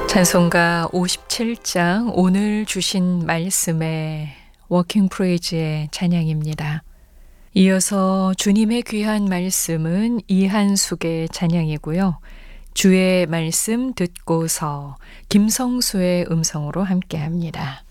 찬송가 57장 오늘 주신 말씀의 워킹 프레이즈의 찬양입니다. 이어서 주님의 귀한 말씀은 이한숙의 찬양이고요. 주의 말씀 듣고서 김성수의 음성으로 함께합니다.